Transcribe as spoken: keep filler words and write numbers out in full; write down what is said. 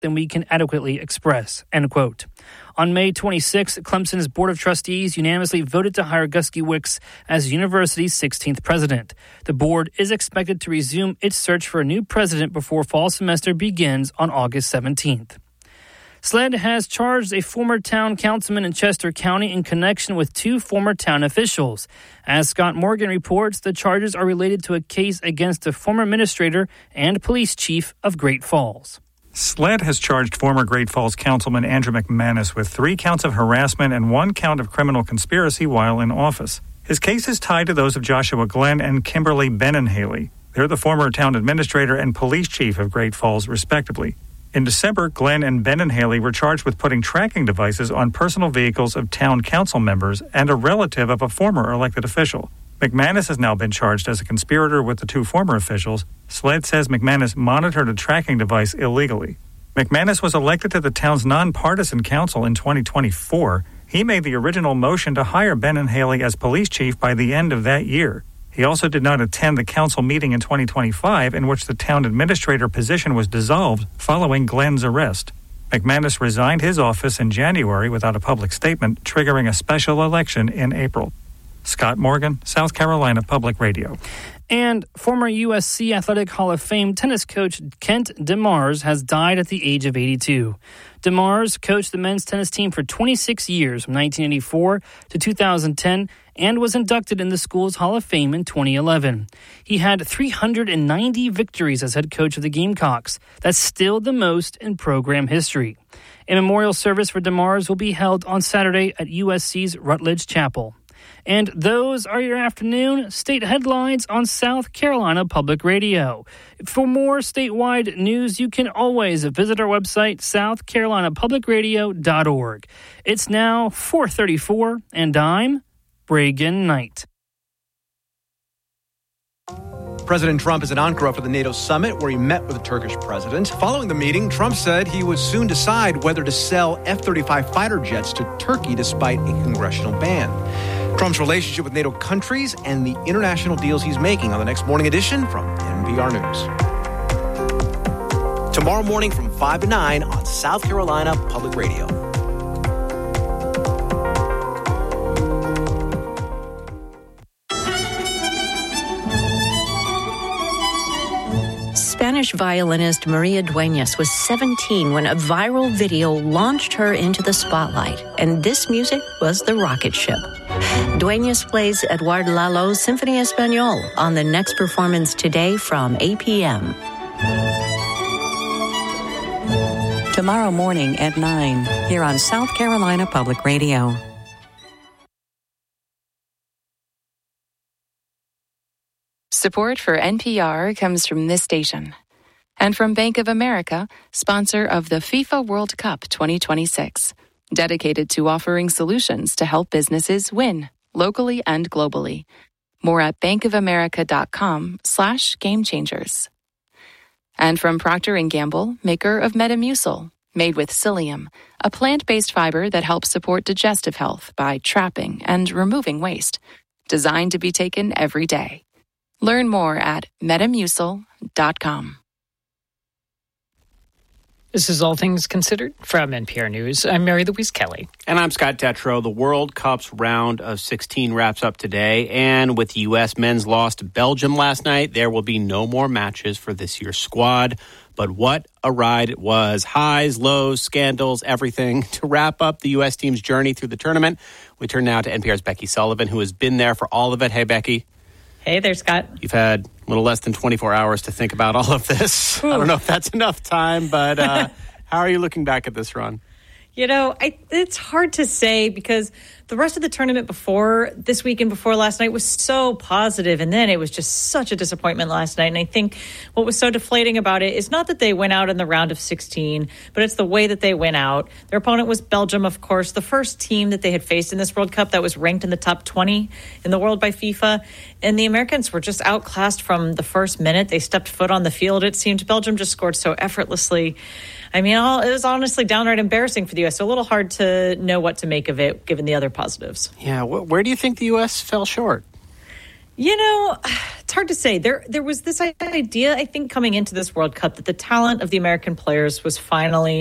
than we can adequately express, end quote. On May twenty-sixth, Clemson's Board of Trustees unanimously voted to hire Gusky Wicks as the university's sixteenth president. The board is expected to resume its search for a new president before fall semester begins on August seventeenth. SLED has charged a former town councilman in Chester County in connection with two former town officials. As Scott Morgan reports, the charges are related to a case against the former administrator and police chief of Great Falls. SLED has charged former Great Falls Councilman Andrew McManus with three counts of harassment and one count of criminal conspiracy while in office. His case is tied to those of Joshua Glenn and Kimberly Benenhaley. They're the former town administrator and police chief of Great Falls, respectively. In December, Glenn and Benenhaley were charged with putting tracking devices on personal vehicles of town council members and a relative of a former elected official. McManus has now been charged as a conspirator with the two former officials. SLED says McManus monitored a tracking device illegally. McManus was elected to the town's nonpartisan council in twenty twenty-four. He made the original motion to hire Benenhaley as police chief by the end of that year. He also did not attend the council meeting in twenty twenty-five in which the town administrator position was dissolved following Glenn's arrest. McManus resigned his office in January without a public statement, triggering a special election in April. Scott Morgan, South Carolina Public Radio. And former U S C Athletic Hall of Fame tennis coach Kent DeMars has died at the age of eighty-two. DeMars coached the men's tennis team for twenty-six years, from nineteen eighty-four to two thousand ten, and was inducted in the school's Hall of Fame in twenty eleven. He had three hundred ninety victories as head coach of the Gamecocks. That's still the most in program history. A memorial service for DeMars will be held on Saturday at U S C's Rutledge Chapel. And those are your afternoon state headlines on South Carolina Public Radio. For more statewide news, you can always visit our website, south carolina public radio dot org. It's now four thirty-four, and I'm Reagan Knight. President Trump is in Ankara for the NATO summit, where he met with the Turkish president. Following the meeting, Trump said he would soon decide whether to sell F thirty-five fighter jets to Turkey despite a congressional ban. Trump's relationship with NATO countries and the international deals he's making on the next Morning Edition from N P R News. Tomorrow morning from five to nine on South Carolina Public Radio. Spanish violinist Maria Dueñas was seventeen when a viral video launched her into the spotlight, and this music was the rocket ship. Dueñas plays Eduard Lalo's Symphony Español on the next performance today from eight p.m. Tomorrow morning at nine, here on South Carolina Public Radio. Support for N P R comes from this station and from Bank of America, sponsor of the FIFA World Cup twenty twenty-six, dedicated to offering solutions to help businesses win locally and globally. More at bankofamerica.com slash game changers. And from Procter and Gamble, maker of Metamucil, made with psyllium, a plant-based fiber that helps support digestive health by trapping and removing waste, designed to be taken every day. Learn more at metamucil dot com. This is All Things Considered from N P R News. I'm Mary Louise Kelly. And I'm Scott Tetro. The World Cup's round of sixteen wraps up today. And with the U S men's loss to Belgium last night, there will be no more matches for this year's squad. But what a ride it was. Highs, lows, scandals, everything to wrap up the U S team's journey through the tournament. We turn now to N P R's Becky Sullivan, who has been there for all of it. Hey, Becky. Hey there, Scott. You've had a little less than twenty-four hours to think about all of this. Ooh. I don't know if that's enough time, but uh, how are you looking back at this run? You know, I, it's hard to say because the rest of the tournament before this week and before last night was so positive, and then it was just such a disappointment last night. And I think what was so deflating about it is not that they went out in the round of sixteen, but it's the way that they went out. Their opponent was Belgium, of course, the first team that they had faced in this World Cup that was ranked in the top twenty in the world by FIFA. And the Americans were just outclassed from the first minute they stepped foot on the field. It seemed Belgium just scored so effortlessly. I mean, all, it was honestly downright embarrassing for the U S, so a little hard to know what to make of it, given the other positives. Yeah, wh- where do you think the U S fell short? You know, it's hard to say. There there was this idea, I think, coming into this World Cup that the talent of the American players was finally